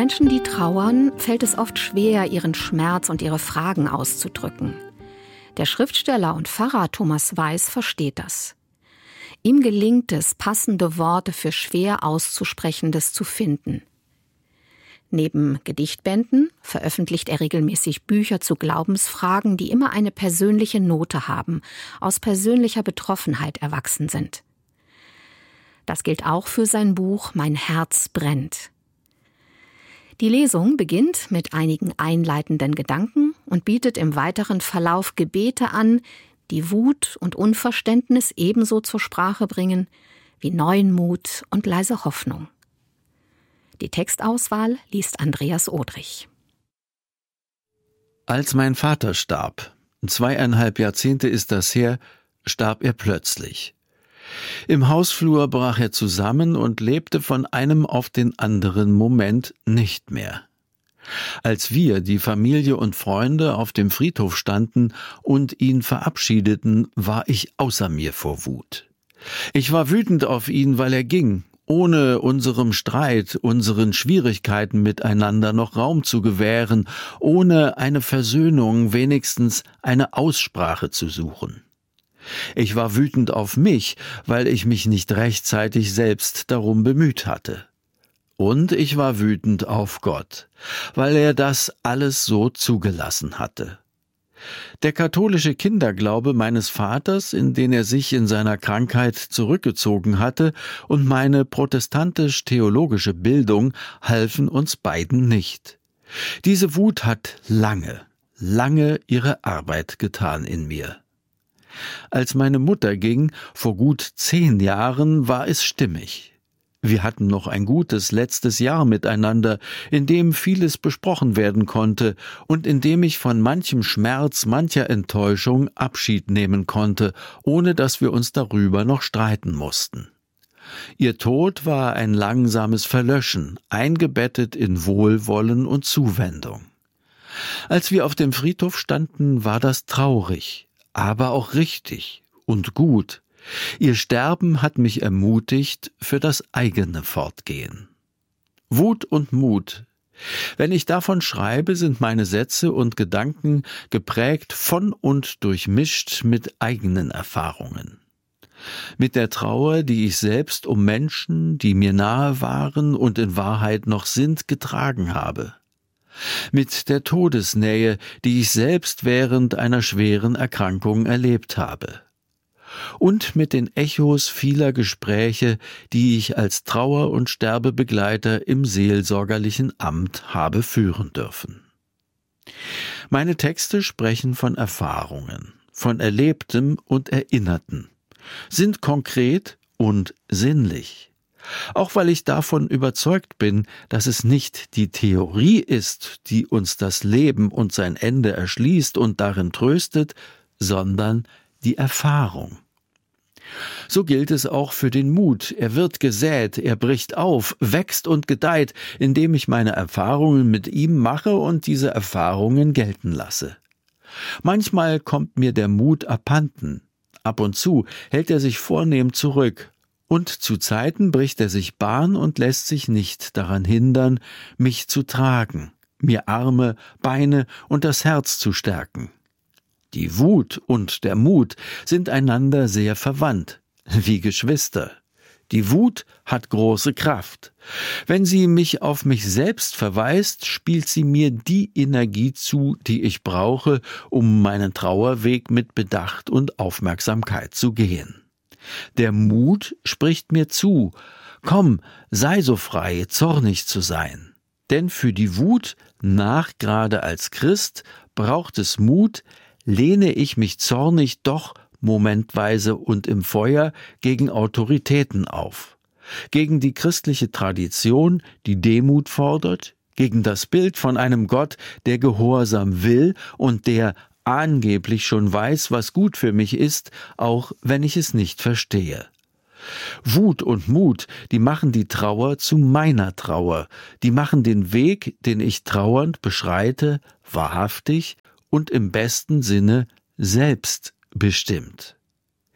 Menschen, die trauern, fällt es oft schwer, ihren Schmerz und ihre Fragen auszudrücken. Der Schriftsteller und Pfarrer Thomas Weiß versteht das. Ihm gelingt es, passende Worte für schwer Auszusprechendes zu finden. Neben Gedichtbänden veröffentlicht er regelmäßig Bücher zu Glaubensfragen, die immer eine persönliche Note haben, aus persönlicher Betroffenheit erwachsen sind. Das gilt auch für sein Buch »Mein Herz brennt«. Die Lesung beginnt mit einigen einleitenden Gedanken und bietet im weiteren Verlauf Gebete an, die Wut und Unverständnis ebenso zur Sprache bringen wie neuen Mut und leise Hoffnung. Die Textauswahl liest Andreas Odrich. Als mein Vater starb, 2,5 Jahrzehnte ist das her, starb er plötzlich. Im Hausflur brach er zusammen und lebte von einem auf den anderen Moment nicht mehr. Als wir, die Familie und Freunde, auf dem Friedhof standen und ihn verabschiedeten, war ich außer mir vor Wut. Ich war wütend auf ihn, weil er ging, ohne unserem Streit, unseren Schwierigkeiten miteinander noch Raum zu gewähren, ohne eine Versöhnung, wenigstens eine Aussprache zu suchen. Ich war wütend auf mich, weil ich mich nicht rechtzeitig selbst darum bemüht hatte. Und ich war wütend auf Gott, weil er das alles so zugelassen hatte. Der katholische Kinderglaube meines Vaters, in den er sich in seiner Krankheit zurückgezogen hatte, und meine protestantisch-theologische Bildung halfen uns beiden nicht. Diese Wut hat lange ihre Arbeit getan in mir. Als meine Mutter ging, vor gut 10 Jahren, war es stimmig. Wir hatten noch ein gutes letztes Jahr miteinander, in dem vieles besprochen werden konnte und in dem ich von manchem Schmerz, mancher Enttäuschung Abschied nehmen konnte, ohne dass wir uns darüber noch streiten mussten. Ihr Tod war ein langsames Verlöschen, eingebettet in Wohlwollen und Zuwendung. Als wir auf dem Friedhof standen, war das traurig, aber auch richtig und gut. Ihr Sterben hat mich ermutigt für das eigene Fortgehen. Wut und Mut. Wenn ich davon schreibe, sind meine Sätze und Gedanken geprägt von und durchmischt mit eigenen Erfahrungen. Mit der Trauer, die ich selbst um Menschen, die mir nahe waren und in Wahrheit noch sind, getragen habe. Mit der Todesnähe, die ich selbst während einer schweren Erkrankung erlebt habe. Und mit den Echos vieler Gespräche, die ich als Trauer- und Sterbebegleiter im seelsorgerlichen Amt habe führen dürfen. Meine Texte sprechen von Erfahrungen, von Erlebtem und Erinnerten, sind konkret und sinnlich. Auch weil ich davon überzeugt bin, dass es nicht die Theorie ist, die uns das Leben und sein Ende erschließt und darin tröstet, sondern die Erfahrung. So gilt es auch für den Mut. Er wird gesät, er bricht auf, wächst und gedeiht, indem ich meine Erfahrungen mit ihm mache und diese Erfahrungen gelten lasse. Manchmal kommt mir der Mut abhanden. Ab und zu hält er sich vornehm zurück. Und zu Zeiten bricht er sich Bahn und lässt sich nicht daran hindern, mich zu tragen, mir Arme, Beine und das Herz zu stärken. Die Wut und der Mut sind einander sehr verwandt, wie Geschwister. Die Wut hat große Kraft. Wenn sie mich auf mich selbst verweist, spielt sie mir die Energie zu, die ich brauche, um meinen Trauerweg mit Bedacht und Aufmerksamkeit zu gehen. Der Mut spricht mir zu: Komm, sei so frei, zornig zu sein. Denn für die Wut, nachgerade als Christ, braucht es Mut, lehne ich mich zornig doch momentweise und im Feuer gegen Autoritäten auf, gegen die christliche Tradition, die Demut fordert, gegen das Bild von einem Gott, der Gehorsam will und der angeblich schon weiß, was gut für mich ist, auch wenn ich es nicht verstehe. Wut und Mut, die machen die Trauer zu meiner Trauer, die machen den Weg, den ich trauernd beschreite, wahrhaftig und im besten Sinne selbstbestimmt.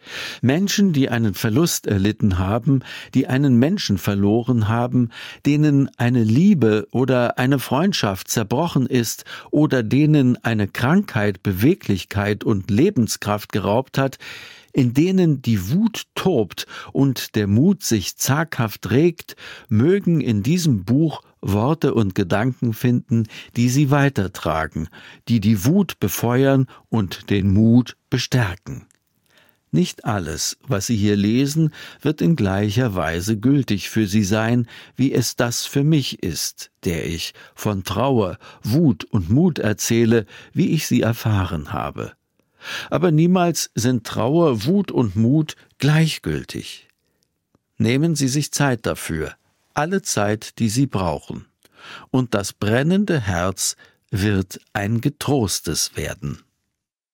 Menschen, die einen Verlust erlitten haben, die einen Menschen verloren haben, denen eine Liebe oder eine Freundschaft zerbrochen ist oder denen eine Krankheit Beweglichkeit und Lebenskraft geraubt hat, in denen die Wut tobt und der Mut sich zaghaft regt, mögen in diesem Buch Worte und Gedanken finden, die sie weitertragen, die die Wut befeuern und den Mut bestärken. Nicht alles, was Sie hier lesen, wird in gleicher Weise gültig für Sie sein, wie es das für mich ist, der ich von Trauer, Wut und Mut erzähle, wie ich sie erfahren habe. Aber niemals sind Trauer, Wut und Mut gleichgültig. Nehmen Sie sich Zeit dafür, alle Zeit, die Sie brauchen. Und das brennende Herz wird ein getrostes werden.